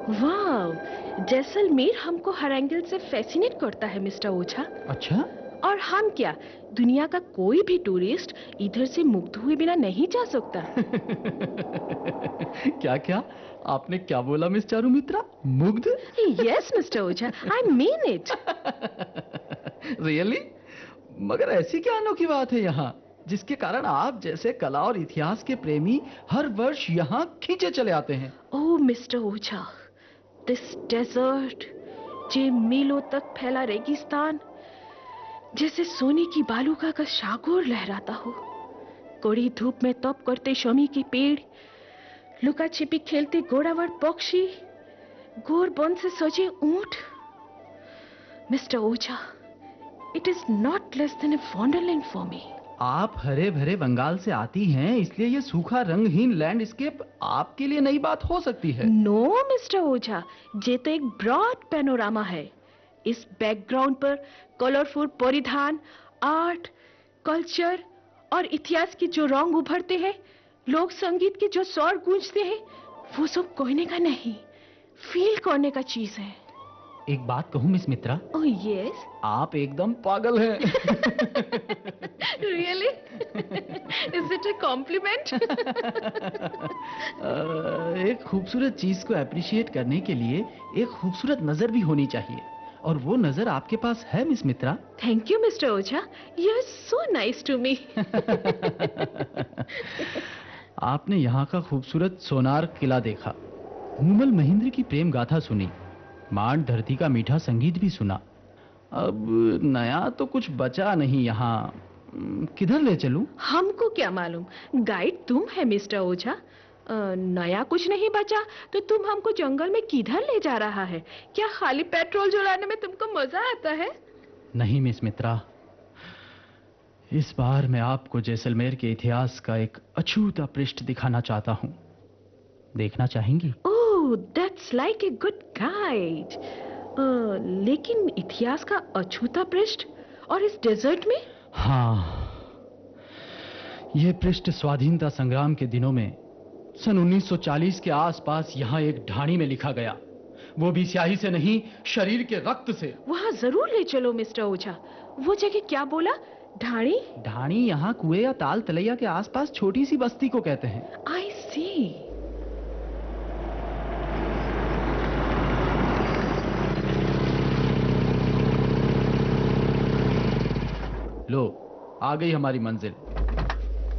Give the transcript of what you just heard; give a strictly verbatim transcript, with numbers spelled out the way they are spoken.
वाह, जैसलमेर हमको हर एंगल से फैसिनेट करता है मिस्टर ओझा। अच्छा? और हम क्या, दुनिया का कोई भी टूरिस्ट इधर से मुग्ध हुए बिना नहीं जा सकता। क्या क्या आपने क्या बोला मिस चारुमित्रा? मुग्ध? Yes mister Ojha, I mean it. Really? मगर ऐसी क्या अनोखी बात है यहाँ जिसके कारण आप जैसे कला और इतिहास के प्रेमी हर वर्ष यहाँ खींचे चले आते हैं? ओह मिस्टर ओझा, दिस डेजर्ट, जे मीलों तक फैला रेगिस्तान, जैसे सोने की बालूका का शागोर लहराता हो, कड़ी धूप में तप करते शमी के पेड़, लुका छिपी खेलते घोड़ावड़ पक्षी, गोर बन से सजे ऊंट। Mister Ojha, it is not less than a Wonderland for me. आप हरे भरे बंगाल से आती हैं, इसलिए ये सूखा रंगहीन लैंडस्केप आपके लिए नई बात हो सकती है। नो मिस्टर ओझा, ये तो एक ब्रॉड पैनोरामा है। इस बैकग्राउंड पर कलरफुल परिधान, आर्ट, कल्चर और इतिहास के जो रंग उभरते हैं, लोक संगीत के जो स्वर गूंजते हैं, वो सब कहने का नहीं, फील करने का चीज है। एक बात कहूं मिस मित्रा? Oh yes. आप एकदम पागल हैं। Really? Is it a compliment? एक खूबसूरत चीज को अप्रिशिएट करने के लिए एक खूबसूरत नजर भी होनी चाहिए, और वो नजर आपके पास है miss Mitra. Thank you mister Ojha, you are so nice to me. आपने यहाँ का खूबसूरत सोनार किला देखा, मूमल महेंद्र की प्रेम गाथा सुनी, मान धरती का मीठा संगीत भी सुना। अब नया तो कुछ बचा नहीं यहाँ, किधर ले चलूं? हमको क्या मालूम, गाइड तुम है मिस्टर ओझा। अ, नया कुछ नहीं बचा तो तुम हमको जंगल में किधर ले जा रहा है? क्या खाली पेट्रोल जलाने में तुमको मजा आता है? नहीं मिस मित्रा, इस बार मैं आपको जैसलमेर के इतिहास का एक अछूता पृष्ठ दिखाना चाहता हूँ। देखना चाहेंगी? ओह, that's like a good guide. लेकिन इतिहास का अछूता पृष्ठ और इस डेजर्ट में? हाँ, यह पृष्ठ स्वाधीनता संग्राम के दिनों में सन उन्नीस सौ चालीस के आसपास यहाँ एक ढाणी में लिखा गया, वो भी स्याही से नहीं, शरीर के रक्त से। वहाँ जरूर ले चलो मिस्टर ओझा। वो जगह क्या बोला? ढाणी? ढाणी यहाँ कुएं या ताल तलैया के आसपास छोटी सी बस्ती को कहते हैं। आई सी। लो, आ गई हमारी मंजिल।